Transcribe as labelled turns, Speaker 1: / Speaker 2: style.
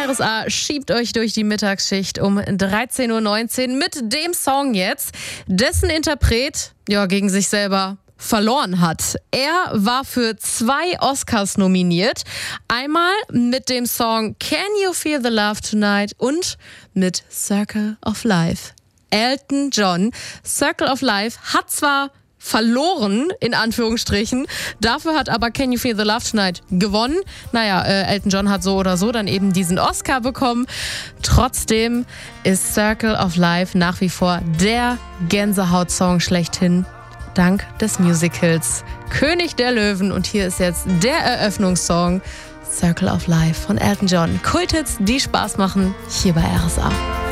Speaker 1: RSA schiebt euch durch die Mittagsschicht um 13.19 Uhr mit dem Song jetzt, dessen Interpret gegen sich selber verloren hat. Er war für 2 Oscars nominiert. Einmal mit dem Song Can You Feel the Love Tonight und mit Circle of Life. Elton John, Circle of Life, hat zwar verloren, in Anführungsstrichen. Dafür hat aber Can You Feel the Love Tonight gewonnen. Elton John hat so oder so dann eben diesen Oscar bekommen. Trotzdem ist Circle of Life nach wie vor der Gänsehaut-Song schlechthin, dank des Musicals König der Löwen. Und hier ist jetzt der Eröffnungssong Circle of Life von Elton John. Kulthits, die Spaß machen, hier bei RSA.